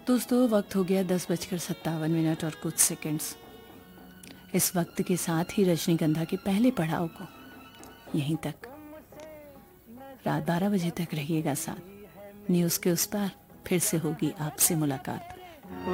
दोस्तों वक्त हो गया 10:57 और कुछ सेकंड्स। इस वक्त के साथ ही रजनीगंधा के पहले पड़ाव को यहीं तक, रात 12 बजे तक रहिएगा साथ। न्यूज़ के उस पार फिर से होगी आपसे मुलाकात।